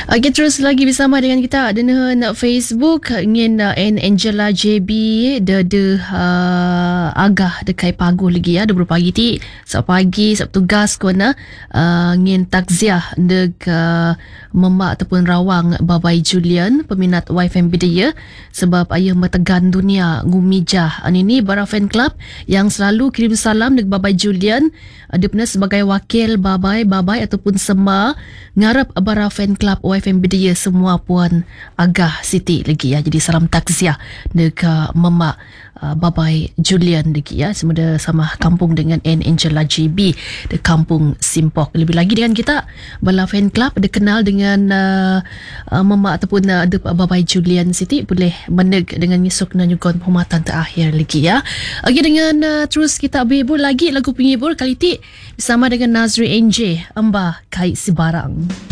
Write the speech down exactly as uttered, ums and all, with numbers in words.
Okay, terus lagi bersama dengan kita dengan Facebook ingin uh, and Angela J B de de uh, agah dekai paguh lagi ya, dua puluh pagi ti Sabtu pagi Sabtu gas kona uh, ingin takziah deg uh, memak ataupun rawang Babai Julian peminat Y F M B dia sebab ayah metegan dunia ngumijah. Ani ni bara fan club yang selalu kirim salam deg Babai Julian. Dia pernah sebagai wakil Babai Babai ataupun Sema ngarap bara fan club Y F M B dia semua puan agah Siti lagi ya. Jadi salam takziah dekat memak uh, Babai Julian lagi ya. Semua sama kampung dengan N Angela J B di kampung Simpok. Lebih lagi dengan kita bala fan club dia kenal dengan uh, uh, memak ataupun uh, Babai Julian Siti boleh meneg dengan nyusuk dan juga penghormatan terakhir lagi ya. Okey, dengan uh, terus kita berhibur lagi lagu penghibur kali ti bersama dengan Nazri N J Amba Kait Sibarang.